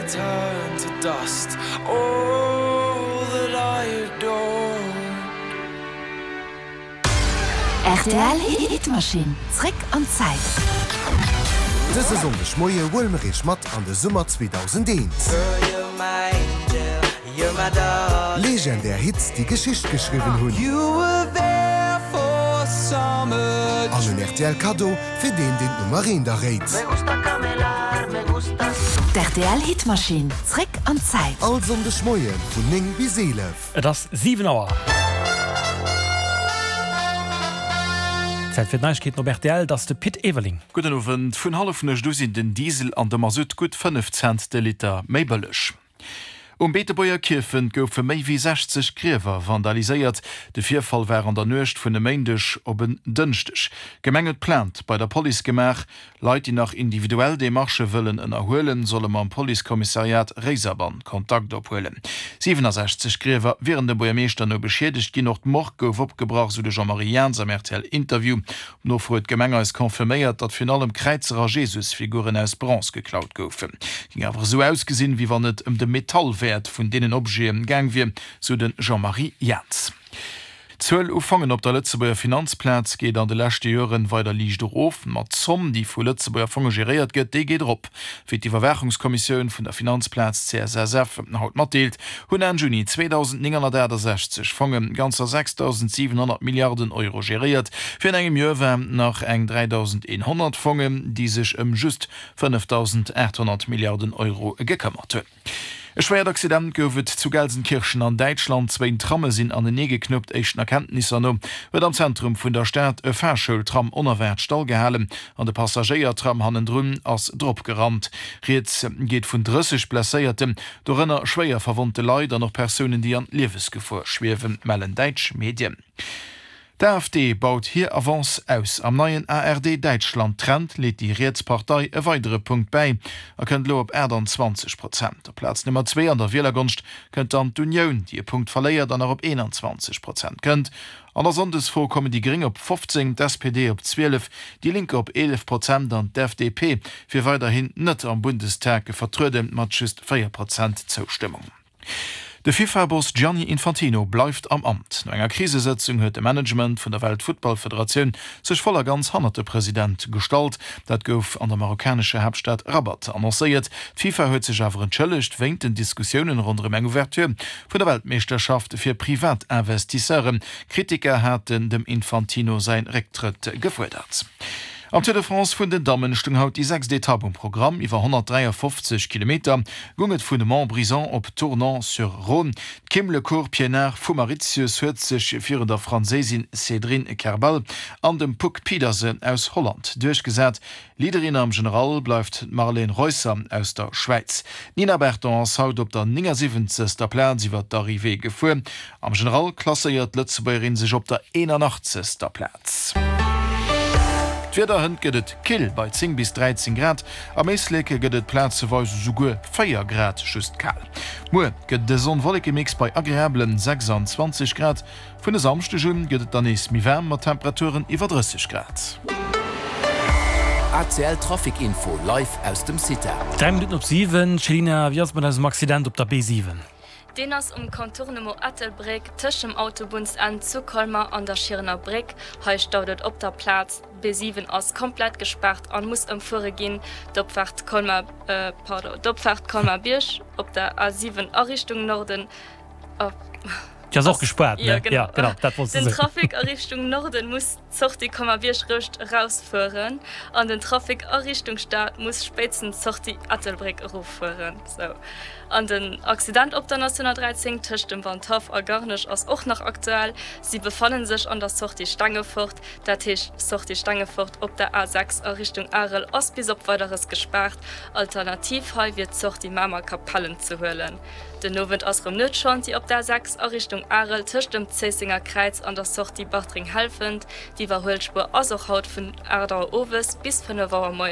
turn to dust. All that I adore. RTL Hitmaschine. Trick an Zeit. Das ist de Schmoie Wolmerich mat an de Summer 2010. Legendär Hits, die Geschichte geschrieben hun. An den RTL Kado für den Nummerin der Reiz. RTL Hitmaschine. Trick an Zeit. Also de Schmoie von Ning bis Seelef. Das 7 Uhr. Zeit für Neuigkeiten auf RTL, das ist der Pitt Eveling. Guten Abend. Von halb Dussin den Diesel an der Masut gut 5 Cent der Liter meibelech. Beetebauer Kirchen goufe méi wie 60 Gräwer vandaliséiert. De Vierfall war an der Nøcht vun de Meindech op een dünchtech. Gemenget plant bei der Polizegemach, Leiit die nach individuell de Marche wëllen en erhoelen, solle man Polizeikommissariat Reiserbahn Kontakt ophoelen. 67 Gräwer wären de Boermeester no beschädigt gi noch mord gouf opgebracht so de Jean-Marie Jans am RTL-Interview. No vor et Gemenger is konfirméiert, dat vun allem Kreizerer Jesusfiguren aus Bronze geklaut goufen. Ging awer so ausgesinn, wie wann net de Metallwert von denen Objekten gang wir zu den Jean-Marie Jans. 12 Ufangen op der Lützeburger Finanzplatz geht an de letzte Jahren weiter liegt auf, mat Zomm, die vu Lützeburger Fonds geriert geht, die geht op. Für die Verwertungskommission von der Finanzplatz CSSF haut matdeelt, hun an Juni 2960 Fongen ganzer 6.700 Milliarden Euro geriert, für engem Jahr nach eng 3.100 Fongen, die sich just 5.800 Milliarden Euro gekümmert haben. E schwer Accident goufet zu Gelsenkirchen an Deutschland 2 Tramme sinn an den nie geknüpft echten Erkenntnisse no, wird am Zentrum vun der Stadt e Fahrschultram unerwärt stall gehalen, an de Passagiertram hannen drun ass Drop gerammt. Reets geht vun 30 Blesséiertem, dorenner schwéier verwundete Leider noch Personen, die an Liwesgefahr schwewen, mellen Deitsch Medien. Der AfD baut hier Avance aus. Am neuen ARD Deutschland-Trend lädt die Rätspartei ein weitere Punkt bei. Könnt lo op 20%. Der Platz Nummer 2 an der Wählergunst könnt dann d'Union, die Punkt verleiert, dann op 21% könnt. An der Sondesfonds kommen die Gering op 15, die SPD op 12, die Linke op 11% an der FDP für weiterhin net am Bundestag vertröden mat just 4% Zustimmung. Der FIFA-Boss Gianni Infantino bleibt am Amt. Nach einer Krisensitzung hat das Management von der Weltfußballföderation sich voller ganz hannerte Präsident gestalt. Das gouf an der marokkanischen Hauptstadt Rabat annonciert. Die FIFA hat sich aber entschuldigt wegen den Diskussionen rund um Ouverture von der Weltmeisterschaft für Privatinvestisseuren. Kritiker hatten dem Infantino sein Rücktritt gefordert. Am Tour de France vun den Damen stung haut die 6. Etappen-Programm iwwer 153 km gunget vun de Montbrison op Tournant-sur-Rhône. Kim le Cour Pienaar vu Mauritius huet sech fir der Franzésin Cédrine Kerbal an dem Puck Pedersen aus Holland durchgesät. Liederin am General bleifft Marlene Reusser aus der Schweiz. Nina Bertens haut op der 79. Platz iwwer d'Arrivée gefuer. Am General klasseiert Lützebäuerin sech op der 81. Platz. Wieder hund gëtt kill bei 10 bis 13 Grad, am meesleke gëtt Plazeweis sougu 4 Grad just kal. Mo gëtt de sonwolleke Mix bei agréablen 26 Grad, vun de samste Jun gëtt dann is mi wärmer Temperaturen iwwer 30 Grad. RTL Trafikinfo live aus dem City. 3 Minuten op 7, Chelina, wie man als Accident op der B7? Den ass Kontournemo Attelbreck tschem Autobus an zu Kolmar an der Schirner Breck staudet op der Platz B7 ass komplett gesperrt an muss Fure gin Dopfahrt Kolmar Birsch op der A7 Richtung Norden. Ja, auch gesperrt, ja, ne? genau. Ja, genau. Den Trafik Richtung Norden muss die Kommabierschrift rausführen und den Trafik Richtung Stadt muss spätestens die Attelbreck rufen. So. An den Accident op der National 13 Tisch dem Wandhof Garnisch aus auch noch aktuell. Sie befanden sich an der Sorti Stangefurt. Der Tisch Sorti Stangefurt op der A6 Richtung Arel Ost bis op weiteres gesperrt. Alternativ wird Sorti Mama Kapellen zu hören. Den Novent aus dem Nütschon, die op der 6 Richtung Arel Tisch dem Zesinger Kreuz an der Sorti Bachtring helfend. Die war Hölspur aus auch Haut von Erdau Oves bis 5 Uhr